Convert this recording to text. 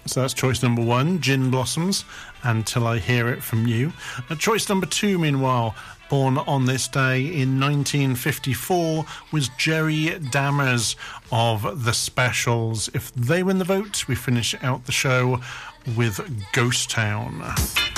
So that's choice number 1, Gin Blossoms, Until I Hear It From You. Choice number 2, meanwhile, born on this day in 1954, was Jerry Dammers of The Specials. If they win the vote, we finish out the show with Ghost Town.